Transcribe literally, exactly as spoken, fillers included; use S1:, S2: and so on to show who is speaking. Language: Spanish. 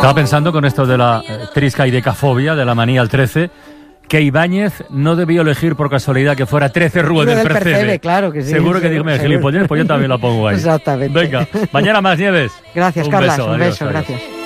S1: Estaba pensando con esto de la eh, trisca y decafobia, de la manía al trece, que Ibáñez no debió elegir por casualidad que fuera trece Rue del, del Percebe. Percebe.
S2: Claro que sí.
S1: Seguro que digo, gilipollas, pues yo también la pongo ahí.
S2: Exactamente.
S1: Venga, mañana más, Nieves.
S2: Gracias,
S1: un
S2: Carlas.
S1: Beso,
S2: un
S1: adiós,
S2: beso,
S1: adiós.
S2: gracias.